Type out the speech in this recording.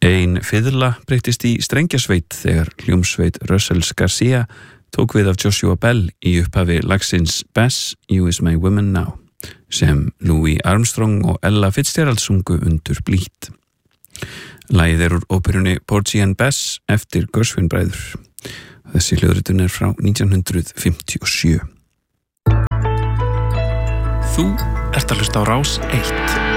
Ein fiðla breyttist í strengjasveit þegar hljómsveit Russells Garcia tók við af Joshua Bell í upphafi lagsins Bess, You Is My Woman Now, sem Louis Armstrong og Ella Fitzgerald sungu undir blít. Lagið úr óperunni Porgy and Bess eftir Gershwin-bræður. Þessi hljóðritun frá 1957. Þú ert að hlusta á Rás 1.